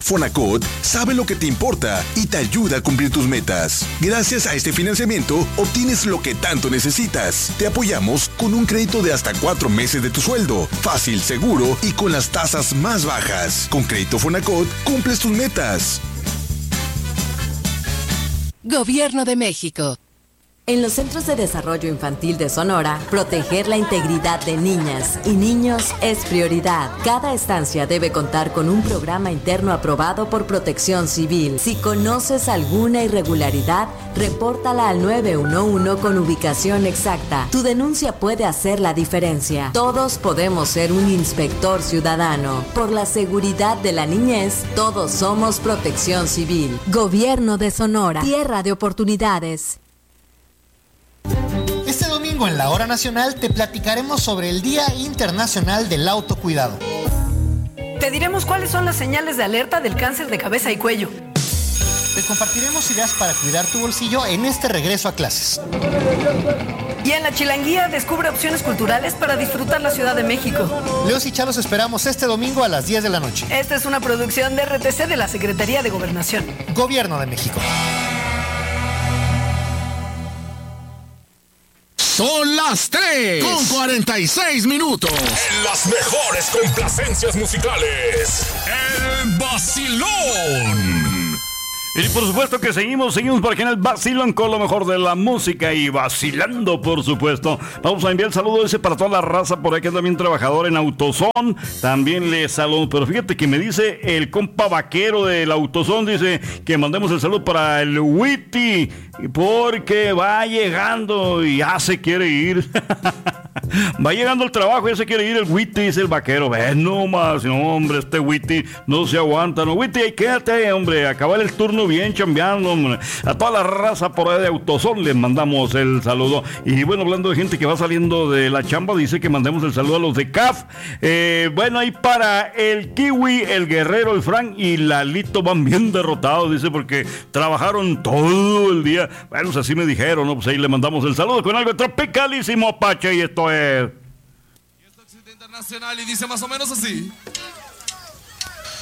Fonacot sabe lo que te importa y te ayuda a cumplir tus metas. Gracias a este financiamiento, obtienes lo que tanto necesitas. Te apoyamos con un crédito de hasta 4 meses de tu sueldo. Fácil, seguro y con las tasas más bajas. Con Crédito Fonacot, cumples tus metas. Gobierno de México. En los Centros de Desarrollo Infantil de Sonora, proteger la integridad de niñas y niños es prioridad. Cada estancia debe contar con un programa interno aprobado por Protección Civil. Si conoces alguna irregularidad, repórtala al 911 con ubicación exacta. Tu denuncia puede hacer la diferencia. Todos podemos ser un inspector ciudadano. Por la seguridad de la niñez, todos somos Protección Civil. Gobierno de Sonora. Tierra de oportunidades. Este domingo en la Hora Nacional te platicaremos sobre el Día Internacional del Autocuidado. Te diremos cuáles son las señales de alerta del cáncer de cabeza y cuello. Te compartiremos ideas para cuidar tu bolsillo en este regreso a clases. Y en la Chilanguía descubre opciones culturales para disfrutar la Ciudad de México. Leos y Chalos esperamos este domingo a las 10 de la noche. Esta es una producción de RTC de la Secretaría de Gobernación. Gobierno de México. Son las 3:46. En las mejores complacencias musicales, El Vacilón. Y por supuesto que seguimos por aquí en el Vacilón con lo mejor de la música y vacilando, por supuesto. Vamos a enviar el saludo ese para toda la raza por ahí que es también trabajador en Autozón. También le saludo, pero fíjate que me dice el compa vaquero del Autozón, dice que mandemos el saludo para el Witty, porque va llegando y ya se quiere ir. Va llegando al trabajo, ya se quiere ir el Witty, dice el vaquero. Ven nomás, no, hombre, este Witty no se aguanta, no, Witty, quédate, hombre, acabar el turno bien chambeando, hombre. A toda la raza por ahí de Autozón les mandamos el saludo. Y bueno, hablando de gente que va saliendo de la chamba, dice que mandemos el saludo a los de CAF. Bueno, ahí para el Kiwi, el Guerrero, el Frank y Lalito van bien derrotados, dice, porque trabajaron todo el día. Bueno, pues así me dijeron, ¿no? Pues ahí le mandamos el saludo con algo tropicalísimo, Apache, y esto es... Y esto es internacional y dice más o menos así.